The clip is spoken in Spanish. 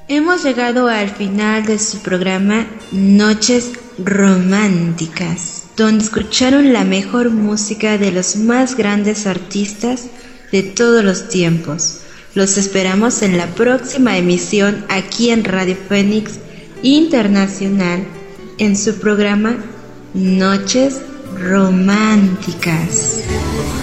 Hemos llegado al final de su programa Noches Románticas, donde escucharon la mejor música de los más grandes artistas de todos los tiempos. Los esperamos en la próxima emisión aquí en Radio Fénix Internacional en su programa Noches Románticas.